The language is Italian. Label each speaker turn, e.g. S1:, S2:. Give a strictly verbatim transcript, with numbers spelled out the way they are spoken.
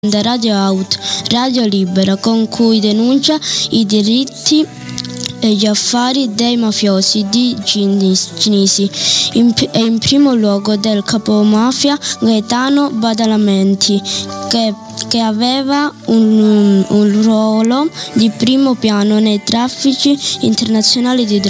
S1: Radio Out, Radio Libera, con cui denuncia i diritti e gli affari dei mafiosi di Cinisi, in, e in primo luogo del capomafia Gaetano Badalamenti, che, che aveva un, un ruolo di primo piano nei traffici internazionali di droga.